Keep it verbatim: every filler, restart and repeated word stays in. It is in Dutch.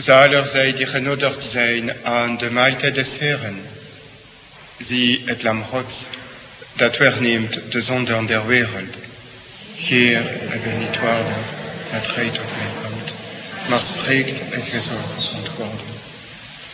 Zalig zij die genodigd zijn aan de maaltijd des Heren. Zie het lam Gods dat wegneemt de zonden der wereld. Heer, ik ben niet waardig dat gij tot mij komt, maar spreekt het gij zal gezond worden.